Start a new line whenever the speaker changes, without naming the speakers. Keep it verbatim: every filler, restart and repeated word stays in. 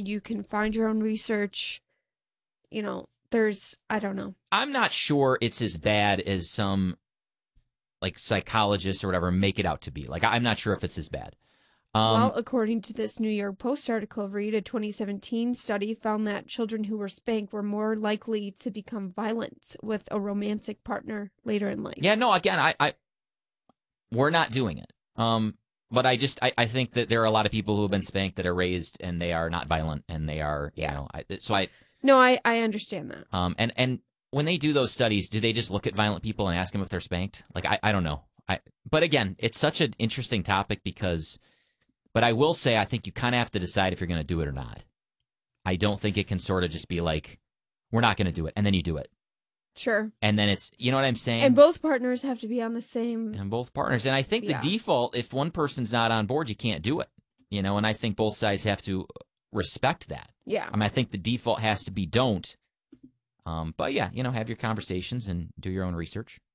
You can find your own research. You know, there's, I don't know.
I'm not sure it's as bad as some, like, psychologists or whatever make it out to be. Like, I'm not sure if it's as bad. Um,
well, according to this New York Post article, read a twenty seventeen study found that children who were spanked were more likely to become violent with a romantic partner later in life.
Yeah, no, again, I, I we're not doing it. Um, but I just, I, I think that there are a lot of people who have been spanked that are raised and they are not violent and they are,
Yeah.
you know, I, so I.
No, I, I understand that.
Um, and, and when they do those studies, do they just look at violent people and ask them if they're spanked? Like, I, I don't know. I, but again, it's such an interesting topic because, but I will say, I think you kind of have to decide if you're going to do it or not. I don't think it can sort of just be like, we're not going to do it. And then you do it.
Sure.
And then it's, you know what I'm saying?
And both partners have to be on the same.
And both partners. And I think
Yeah.
the default, if one person's not on board, you can't do it. You know, and I think both sides have to respect that.
Yeah.
I mean, I think the default has to be don't. Um, but yeah, you know, have your conversations and do your own research.